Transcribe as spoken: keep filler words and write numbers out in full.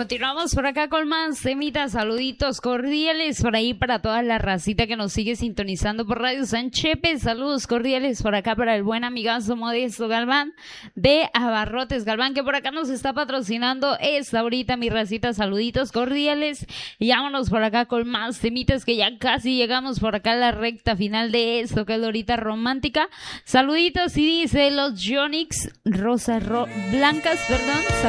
Continuamos por acá con más temitas, saluditos cordiales por ahí para toda la racita que nos sigue sintonizando por Radio San Chepe. Saludos cordiales por acá para el buen amigazo Modesto Galván de Abarrotes Galván, que por acá nos está patrocinando esta ahorita, mi racita. Saluditos cordiales y vámonos por acá con más temitas, que ya casi llegamos por acá a la recta final de esto que es la horita romántica. Saluditos y dice los Yonix Rosas ro Blancas, perdón.